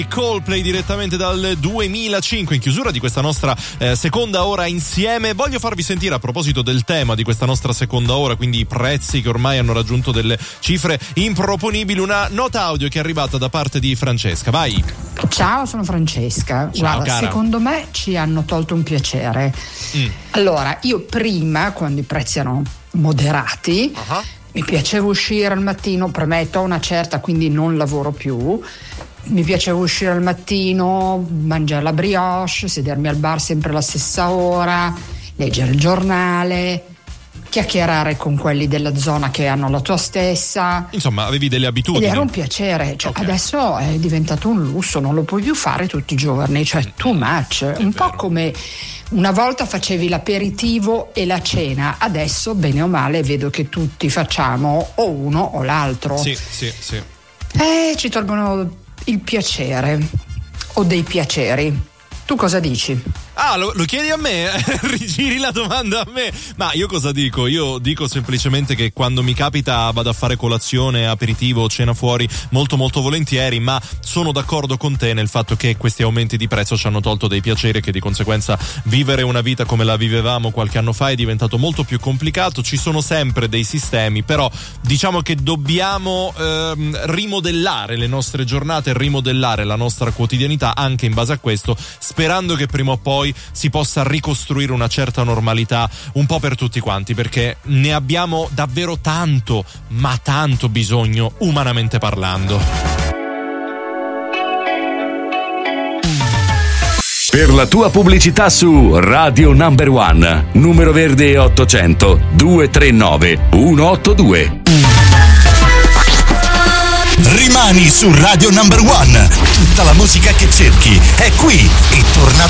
Coldplay direttamente dal 2005 in chiusura di questa nostra seconda ora insieme. Voglio farvi sentire, a proposito del tema di questa nostra seconda ora, quindi i prezzi che ormai hanno raggiunto delle cifre improponibili, una nota audio che è arrivata da parte di Francesca. Vai. Ciao, sono Francesca. Ciao, guarda, cara. secondo me ci hanno tolto un piacere. Allora, io prima, quando i prezzi erano moderati, mi piaceva uscire al mattino, premetto a una certa, quindi non lavoro più. Mi piaceva uscire al mattino, mangiare la brioche, sedermi al bar sempre alla stessa ora, leggere il giornale, chiacchierare con quelli della zona che hanno la tua stessa. Insomma, avevi delle abitudini. Ed era un piacere, cioè, okay. Adesso è diventato un lusso, non lo puoi più fare tutti i giorni, cioè too much. Un po' come una volta facevi l'aperitivo e la cena, adesso bene o male vedo che tutti facciamo o uno o l'altro. Sì. Ci tolgono il piacere o dei piaceri. Tu cosa dici? Ah, lo chiedi a me? Rigiri la domanda a me? Ma io cosa dico? Io dico semplicemente che quando mi capita vado a fare colazione, aperitivo, cena fuori molto molto volentieri, ma sono d'accordo con te nel fatto che questi aumenti di prezzo ci hanno tolto dei piaceri e che di conseguenza vivere una vita come la vivevamo qualche anno fa è diventato molto più complicato. Ci sono sempre dei sistemi, però diciamo che dobbiamo rimodellare le nostre giornate, rimodellare la nostra quotidianità anche in base a questo, sperando che prima o poi si possa ricostruire una certa normalità un po' per tutti quanti, perché ne abbiamo davvero tanto, ma tanto bisogno, umanamente parlando. Per la tua pubblicità su Radio Number One, numero verde 800 239 182. Rimani su Radio Number One. Tutta la musica che cerchi è qui.